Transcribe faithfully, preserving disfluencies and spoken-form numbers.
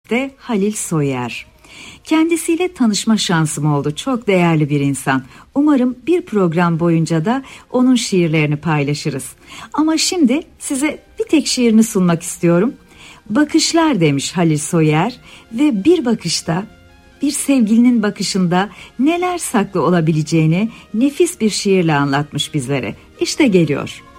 de Halil Soyer. Kendisiyle tanışma şansım oldu. Çok değerli bir insan. Umarım bir program boyunca da onun şiirlerini paylaşırız. Ama şimdi size bir tek şiirini sunmak istiyorum. Bakışlar demiş Halil Soyer ve bir bakışta, bir sevgilinin bakışında neler saklı olabileceğini nefis bir şiirle anlatmış bizlere. İşte geliyor.